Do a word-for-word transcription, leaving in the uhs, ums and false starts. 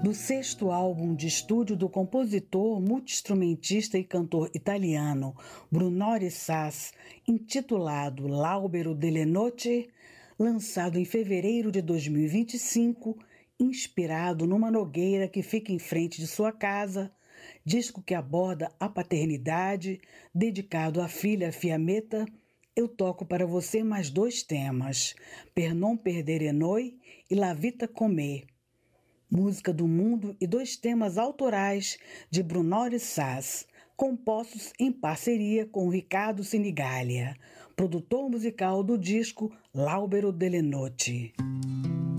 do sexto álbum de estúdio do compositor, multi-instrumentista e cantor italiano Brunore Sass, intitulado L'Albero delle Noci, lançado em fevereiro de dois mil e vinte e cinco, inspirado numa nogueira que fica em frente de sua casa, disco que aborda a paternidade, dedicado à filha Fiammetta. Eu toco para você mais dois temas, Per non perdere noi e La vita com'è, música do mundo e dois temas autorais de Brunore Sass, compostos em parceria com Riccardo Sinigallia, produtor musical do disco L'Albero delle Noci.